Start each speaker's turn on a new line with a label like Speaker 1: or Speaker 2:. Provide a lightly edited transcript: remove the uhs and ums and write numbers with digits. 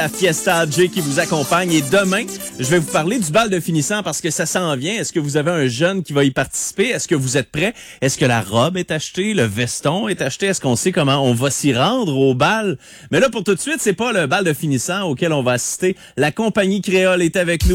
Speaker 1: La Fiesta J qui vous accompagne. Et demain, je vais vous parler du bal de finissant parce que ça s'en vient. Est-ce que vous avez un jeune qui va y participer? Est-ce que vous êtes prêts? Est-ce que la robe est achetée? Le veston est acheté? Est-ce qu'on sait comment on va s'y rendre au bal? Mais là, pour tout de suite, c'est pas le bal de finissant auquel on va assister. La compagnie créole est avec nous.